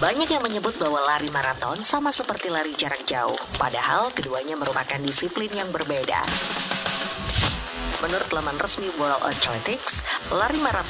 Banyak yang menyebut bahwa lari maraton sama seperti lari jarak jauh, padahal keduanya merupakan disiplin yang berbeda. Menurut laman resmi World Athletics, lari maraton